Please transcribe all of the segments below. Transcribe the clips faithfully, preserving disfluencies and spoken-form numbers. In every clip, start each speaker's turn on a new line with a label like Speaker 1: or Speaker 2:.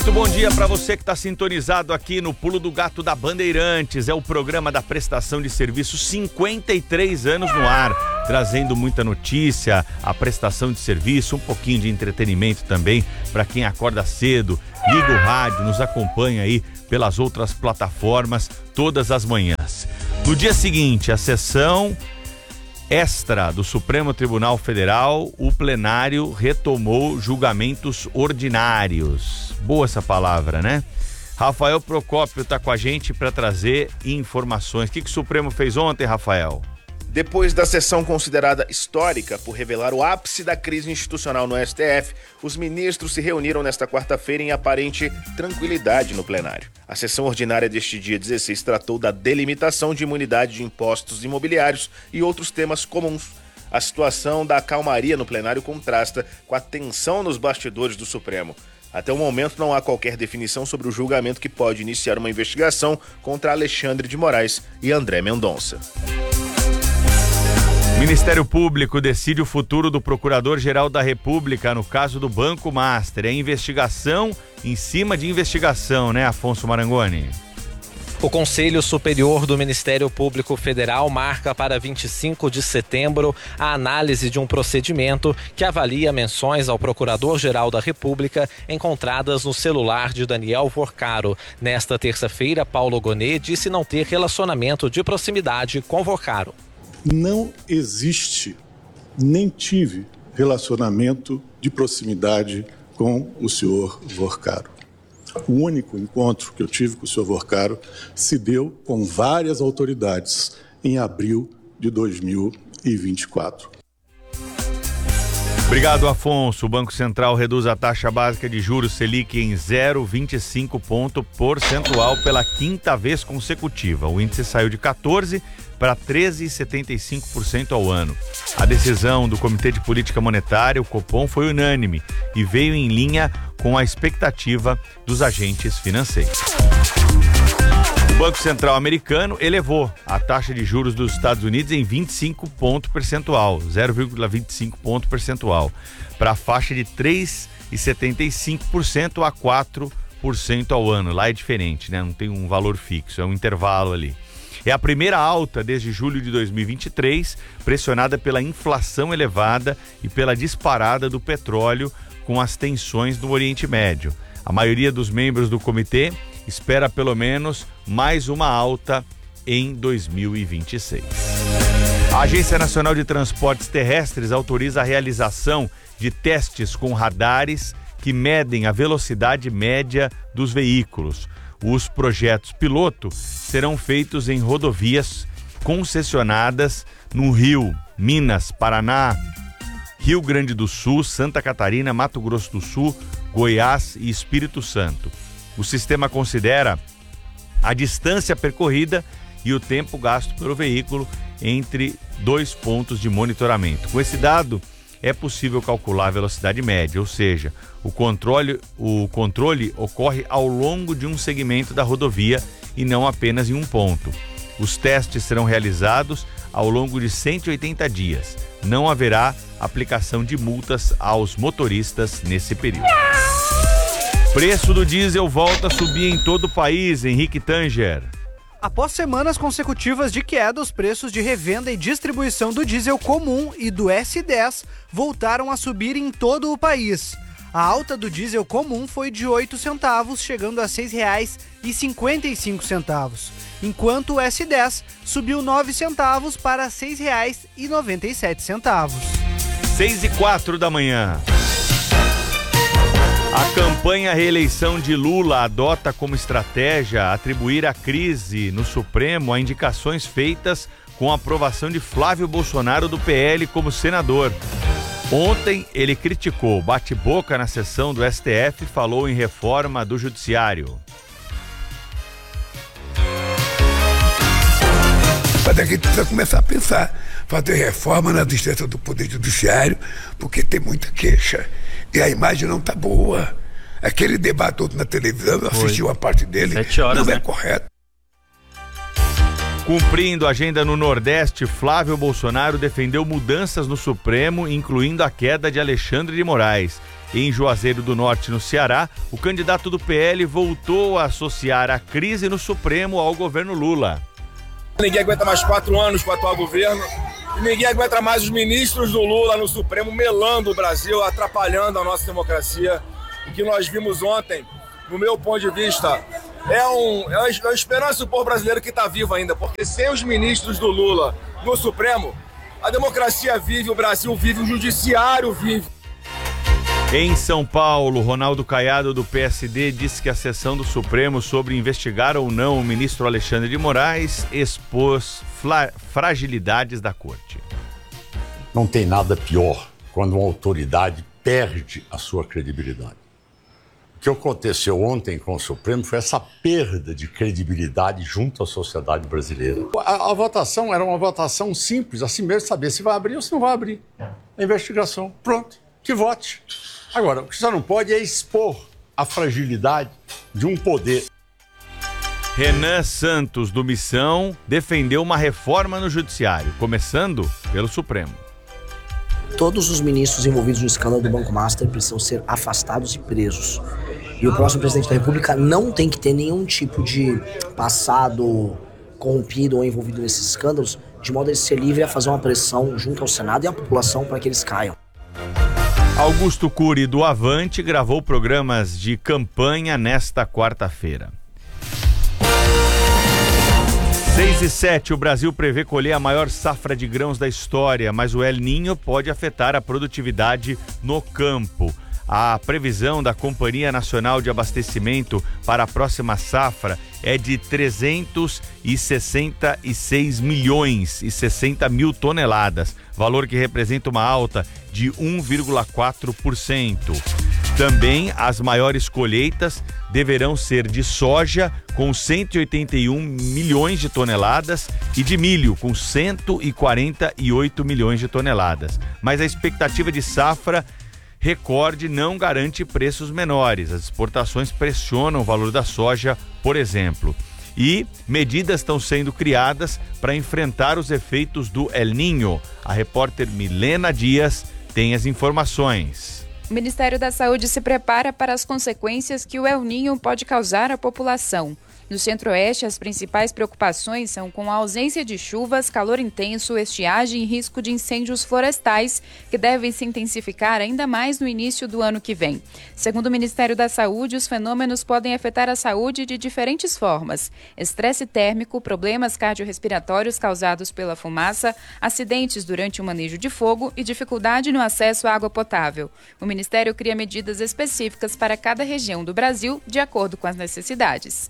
Speaker 1: Muito bom dia para você que está sintonizado aqui no Pulo do Gato da Bandeirantes. É o programa da prestação de serviço, cinquenta e três anos no ar, trazendo muita notícia, a prestação de serviço, um pouquinho de entretenimento também para quem acorda cedo, liga o rádio, nos acompanha aí pelas outras plataformas todas as manhãs. No dia seguinte, a sessão extra do Supremo Tribunal Federal, o plenário retomou julgamentos ordinários. Boa essa palavra, né? Rafael Procópio está com a gente para trazer informações. O que, que o Supremo fez ontem, Rafael?
Speaker 2: Depois da sessão considerada histórica por revelar o ápice da crise institucional no S T F, os ministros se reuniram nesta quarta-feira em aparente tranquilidade no plenário. A sessão ordinária deste dia dezesseis tratou da delimitação de imunidade de impostos imobiliários e outros temas comuns. A situação da calmaria no plenário contrasta com a tensão nos bastidores do Supremo. Até o momento não há qualquer definição sobre o julgamento que pode iniciar uma investigação contra Alexandre de Moraes e André Mendonça.
Speaker 1: Ministério Público decide o futuro do Procurador-Geral da República no caso do Banco Master. É investigação em cima de investigação, né, Afonso Marangoni?
Speaker 3: O Conselho Superior do Ministério Público Federal marca para vinte e cinco de setembro a análise de um procedimento que avalia menções ao Procurador-Geral da República encontradas no celular de Daniel Vorcaro. Nesta terça-feira, Paulo Gonet disse não ter relacionamento de proximidade com Vorcaro.
Speaker 4: Não existe, nem tive relacionamento de proximidade com o senhor Vorcaro. O único encontro que eu tive com o senhor Vorcaro se deu com várias autoridades em abril de dois mil e vinte e quatro.
Speaker 1: Obrigado, Afonso. O Banco Central reduz a taxa básica de juros Selic em zero vírgula vinte e cinco ponto percentual pela quinta vez consecutiva. O índice saiu de quatorze por cento para treze vírgula setenta e cinco por cento ao ano. A decisão do Comitê de Política Monetária, o Copom, foi unânime e veio em linha com a expectativa dos agentes financeiros. O Banco Central americano elevou a taxa de juros dos Estados Unidos em vinte e cinco pontos percentual, zero vírgula vinte e cinco pontos percentual, para a faixa de três vírgula setenta e cinco por cento a quatro por cento ao ano. Lá é diferente, né? Não tem um valor fixo, é um intervalo ali. É a primeira alta desde julho de dois mil e vinte e três, pressionada pela inflação elevada e pela disparada do petróleo com as tensões no Oriente Médio. A maioria dos membros do comitê espera pelo menos mais uma alta em dois mil e vinte e seis. A Agência Nacional de Transportes Terrestres autoriza a realização de testes com radares que medem a velocidade média dos veículos. Os projetos piloto serão feitos em rodovias concessionadas no Rio, Minas, Paraná, Rio Grande do Sul, Santa Catarina, Mato Grosso do Sul, Goiás e Espírito Santo. O sistema considera a distância percorrida e o tempo gasto pelo veículo entre dois pontos de monitoramento. Com esse dado, é possível calcular a velocidade média, ou seja, o controle, o controle ocorre ao longo de um segmento da rodovia e não apenas em um ponto. Os testes serão realizados ao longo de cento e oitenta dias. Não haverá aplicação de multas aos motoristas nesse período. Preço do diesel volta a subir em todo o país, Henrique Tanger.
Speaker 5: Após semanas consecutivas de queda, os preços de revenda e distribuição do diesel comum e do S dez voltaram a subir em todo o país. A alta do diesel comum foi de oito centavos, chegando a seis reais e cinquenta e cinco centavos, enquanto o S dez subiu nove centavos para seis reais e noventa e sete centavos.
Speaker 1: seis e quatro da manhã. A campanha reeleição de Lula adota como estratégia atribuir a crise no Supremo a indicações feitas com a aprovação de Flávio Bolsonaro do P L como senador. Ontem ele criticou o bate-boca na sessão do S T F e falou em reforma do judiciário.
Speaker 6: Mas a gente precisa começar a pensar, fazer reforma na existência do Poder Judiciário, porque tem muita queixa e a imagem não está boa. Aquele debate todo na televisão, eu assisti uma parte dele, horas, não é né? correto.
Speaker 1: Cumprindo a agenda no Nordeste, Flávio Bolsonaro defendeu mudanças no Supremo, incluindo a queda de Alexandre de Moraes. em Juazeiro do Norte, no Ceará, o candidato do P L voltou a associar a crise no Supremo ao governo Lula.
Speaker 7: Ninguém aguenta mais quatro anos com o atual governo e ninguém aguenta mais os ministros do Lula no Supremo melando o Brasil, atrapalhando a nossa democracia. O que nós vimos ontem, no meu ponto de vista, é, um, é uma esperança do povo brasileiro que está vivo ainda, porque sem os ministros do Lula no Supremo, a democracia vive, o Brasil vive, o judiciário vive.
Speaker 1: Em São Paulo, Ronaldo Caiado, do P S D, disse que a sessão do Supremo sobre investigar ou não o ministro Alexandre de Moraes expôs fla- fragilidades da corte.
Speaker 8: Não tem nada pior quando uma autoridade perde a sua credibilidade. O que aconteceu ontem com o Supremo foi essa perda de credibilidade junto à sociedade brasileira. A, a votação era uma votação simples, assim mesmo, saber se vai abrir ou se não vai abrir a investigação. Pronto, que vote. Agora, o que você não pode é expor a fragilidade de um poder.
Speaker 1: Renan Santos, do Missão, defendeu uma reforma no judiciário, começando pelo Supremo.
Speaker 9: Todos os ministros envolvidos no escândalo do Banco Master precisam ser afastados e presos. E o próximo presidente da República não tem que ter nenhum tipo de passado corrompido ou envolvido nesses escândalos, de modo a ele ser livre a fazer uma pressão junto ao Senado e à população para que eles caiam.
Speaker 1: Augusto Cury, do Avante, gravou programas de campanha nesta quarta-feira. seis e sete, o Brasil prevê colher a maior safra de grãos da história, mas o El Niño pode afetar a produtividade no campo. A previsão da Companhia Nacional de Abastecimento para a próxima safra é de trezentos e sessenta e seis milhões e sessenta mil toneladas, valor que representa uma alta de um vírgula quatro por cento. Também as maiores colheitas deverão ser de soja, com cento e oitenta e um milhões de toneladas, e de milho, com cento e quarenta e oito milhões de toneladas. Mas a expectativa de safra recorde não garante preços menores. As exportações pressionam o valor da soja, por exemplo. E medidas estão sendo criadas para enfrentar os efeitos do El Niño. A repórter Milena Dias tem as informações.
Speaker 10: O Ministério da Saúde se prepara para as consequências que o El Niño pode causar à população. No Centro-Oeste, as principais preocupações são com a ausência de chuvas, calor intenso, estiagem e risco de incêndios florestais, que devem se intensificar ainda mais no início do ano que vem. Segundo o Ministério da Saúde, os fenômenos podem afetar a saúde de diferentes formas: estresse térmico, problemas cardiorrespiratórios causados pela fumaça, acidentes durante o manejo de fogo e dificuldade no acesso à água potável. O Ministério cria medidas específicas para cada região do Brasil, de acordo com as necessidades.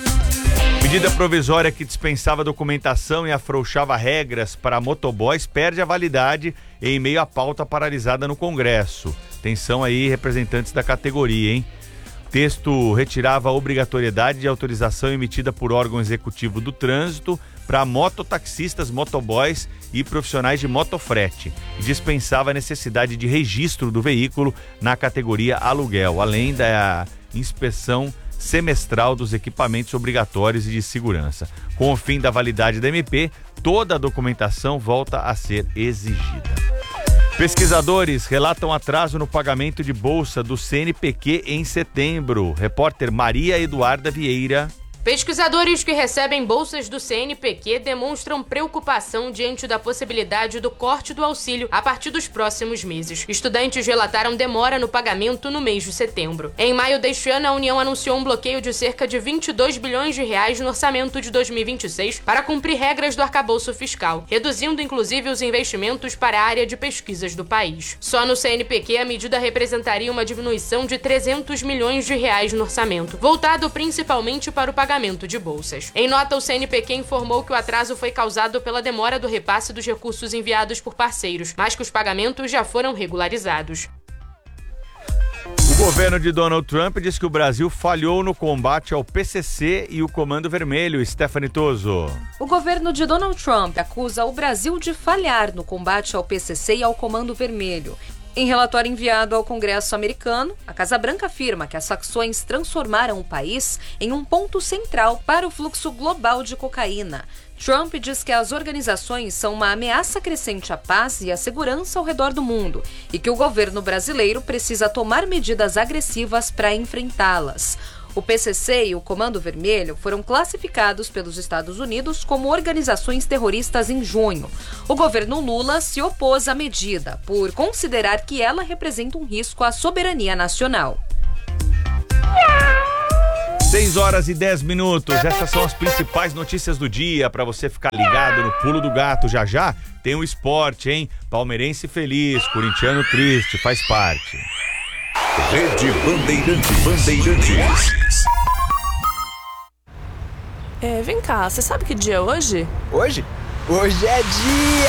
Speaker 1: Medida provisória que dispensava documentação e afrouxava regras para motoboys perde a validade em meio à pauta paralisada no Congresso. Atenção aí, representantes da categoria, hein? O texto retirava a obrigatoriedade de autorização emitida por órgão executivo do trânsito para mototaxistas, motoboys e profissionais de motofrete e dispensava a necessidade de registro do veículo na categoria aluguel, além da inspeção semestral dos equipamentos obrigatórios e de segurança. Com o fim da validade da M P, toda a documentação volta a ser exigida. Pesquisadores relatam atraso no pagamento de bolsa do C N P Q em setembro. Repórter Maria Eduarda Vieira.
Speaker 11: Pesquisadores que recebem bolsas do C N P Q demonstram preocupação diante da possibilidade do corte do auxílio a partir dos próximos meses. Estudantes relataram demora no pagamento no mês de setembro. Em maio deste ano, a União anunciou um bloqueio de cerca de vinte e dois bilhões de reais no orçamento de dois mil e vinte e seis para cumprir regras do arcabouço fiscal, reduzindo inclusive os investimentos para a área de pesquisas do país. Só no C N P Q, a medida representaria uma diminuição de trezentos milhões de reais no orçamento, voltado principalmente para o pagamento de bolsas. Em nota, o C N P Q informou que o atraso foi causado pela demora do repasse dos recursos enviados por parceiros, mas que os pagamentos já foram regularizados.
Speaker 1: O governo de Donald Trump diz que o Brasil falhou no combate ao P C C e o Comando Vermelho. Stephanie Toso.
Speaker 12: O governo de Donald Trump acusa o Brasil de falhar no combate ao P C C e ao Comando Vermelho. Em relatório enviado ao Congresso americano, a Casa Branca afirma que as facções transformaram o país em um ponto central para o fluxo global de cocaína. Trump diz que as organizações são uma ameaça crescente à paz e à segurança ao redor do mundo e que o governo brasileiro precisa tomar medidas agressivas para enfrentá-las. O P C C e o Comando Vermelho foram classificados pelos Estados Unidos como organizações terroristas em junho. O governo Lula se opôs à medida, por considerar que ela representa um risco à soberania nacional.
Speaker 1: seis horas e dez minutos. Essas são as principais notícias do dia para você ficar ligado no Pulo do Gato. Já já tem o esporte, hein? Palmeirense feliz, corintiano triste, faz parte.
Speaker 13: Rede Bandeirantes. Bandeirantes.
Speaker 14: É, vem cá, você sabe que dia é hoje?
Speaker 15: Hoje? Hoje é dia